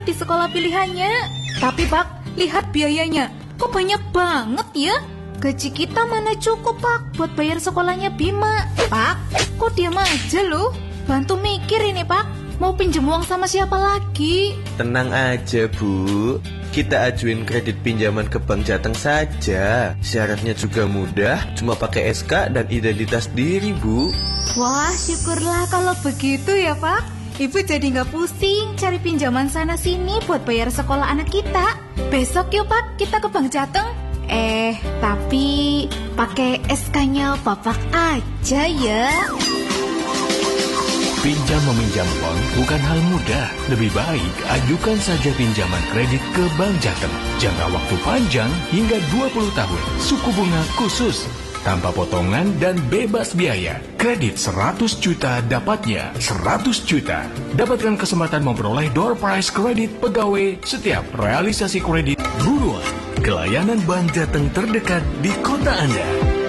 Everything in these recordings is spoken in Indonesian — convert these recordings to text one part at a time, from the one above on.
di sekolah pilihannya. Tapi Pak, lihat biayanya, kok banyak banget ya? Gaji kita mana cukup Pak buat bayar sekolahnya Bima. Pak, kok diam aja loh? Bantu mikir ini Pak, mau pinjem uang sama siapa lagi? Tenang aja Bu, kita ajuin kredit pinjaman ke Bank Jateng saja. Syaratnya juga mudah, cuma pakai SK dan identitas diri Bu. Wah, syukurlah kalau begitu ya Pak. Ibu jadi nggak pusing cari pinjaman sana sini buat bayar sekolah anak kita. Besok yuk Pak, kita ke Bank Jateng. Tapi pakai SK-nya Bapak aja ya. Pinjam meminjam uang bukan hal mudah. Lebih baik ajukan saja pinjaman kredit ke Bank Jateng. Jangka waktu panjang hingga 20 tahun. Suku bunga khusus, tanpa potongan dan bebas biaya. Kredit 100 juta dapatnya 100 juta. Dapatkan kesempatan memperoleh door prize kredit pegawai setiap realisasi kredit. Buruan ke layanan Bank Jateng terdekat di kota Anda.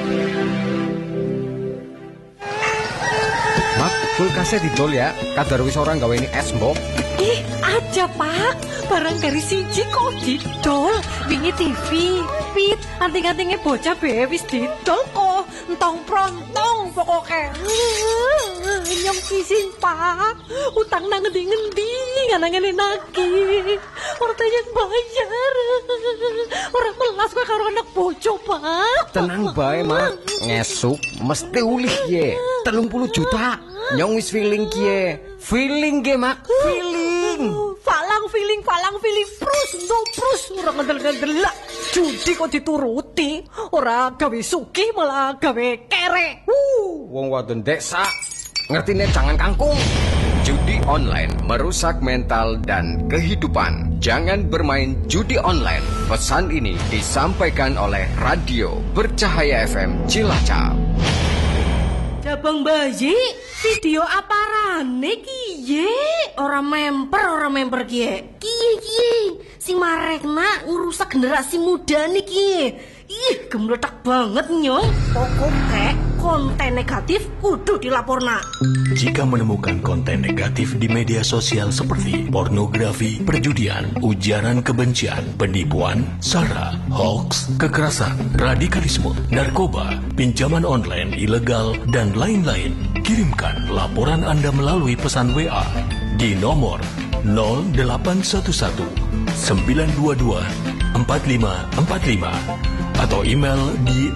Mak, kulkasnya didol ya. Kadar wis orang gawe ini es mbok. Ih, aja Pak. Barang dari siji kok didol. Wingi TV, pit, anting-antingnya bocah be wis didol kok. Entong prontong pokoknya. Nyong pisin Pak. Utang nang ngendi-ngendi nganangane nagih. Ortanya bayar. Orang melas kok karo anak bojo Pak. Tenang bae, Mak. Ngesuk mesti ulih ye. 30 juta. Nyong wis feeling kie. Feeling ge, Mak. Feeling. Falang feeling prus ora ngandel-ngandel. Judi kok dituruti, ora gawe sugih malah gawe kere. Wong wadon desa ngertine jangan kangkung. Judi online merusak mental dan kehidupan. Jangan bermain judi online. Pesan ini disampaikan oleh Radio Bercahaya FM Cilacap. Jabang bayi, video aparane kiye? Ora memper kiye. Kiye. Sing marekna ngerusak generasi muda nih kiye. Ih, gemletak banget nyong. Pokoknya konten negatif kudu dilaporna. Jika menemukan konten negatif di media sosial seperti pornografi, perjudian, ujaran kebencian, penipuan, sara, hoax, kekerasan, radikalisme, narkoba, pinjaman online ilegal, dan lain-lain, kirimkan laporan Anda melalui pesan WA di nomor 0811 922 4545 atau email di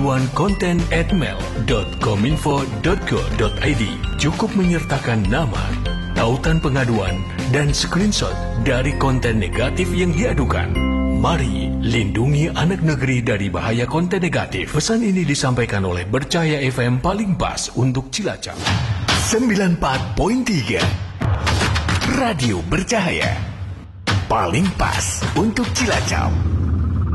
aduankonten@mail.kominfo.go.id. Cukup menyertakan nama, tautan pengaduan, dan screenshot dari konten negatif yang diadukan. Mari lindungi anak negeri dari bahaya konten negatif. Pesan ini disampaikan oleh Bercahaya FM paling pas untuk Cilacap. 94.3 Radio Bercahaya paling pas untuk Cilacap.